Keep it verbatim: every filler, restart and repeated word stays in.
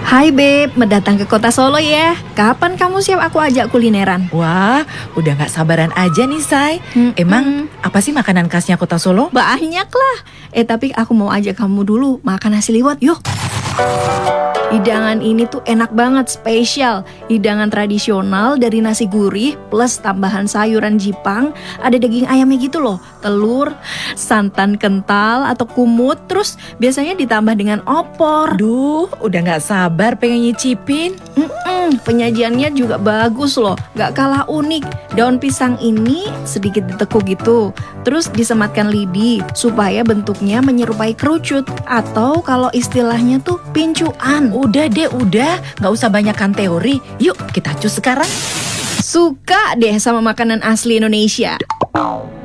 Hai Beb, mendatang ke kota Solo ya. Kapan kamu siap aku ajak kulineran? Wah, udah gak sabaran aja nih, Say. Hmm, Emang hmm. apa sih makanan khasnya kota Solo? Banyak lah. Eh tapi aku mau ajak kamu dulu makan nasi liwet, yuk. Hidangan ini tuh enak banget, spesial. Hidangan tradisional dari nasi gurih plus tambahan sayuran Jipang. Ada daging ayamnya gitu loh, telur, santan kental atau kumut. Terus biasanya ditambah dengan opor. Duh, udah gak sabar pengen nyicipin. Mm-mm, penyajiannya juga bagus loh, gak kalah unik. Daun pisang ini sedikit ditekuk gitu, terus disematkan lidi supaya bentuknya menyerupai kerucut. Atau kalau istilahnya tuh pincuan. Udah deh, udah. Gak usah banyakkan teori. Yuk, kita cus sekarang. Suka deh sama makanan asli Indonesia.